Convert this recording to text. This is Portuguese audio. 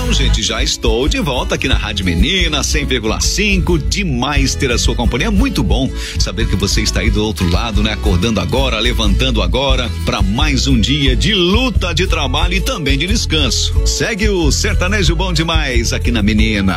Bom, gente, já estou de volta aqui na Rádio Menina 100,5. Demais ter a sua companhia. Muito bom saber que você está aí do outro lado, né? Acordando agora, levantando agora para mais um dia de luta, de trabalho e também de descanso. Segue o Sertanejo Bom Demais aqui na Menina.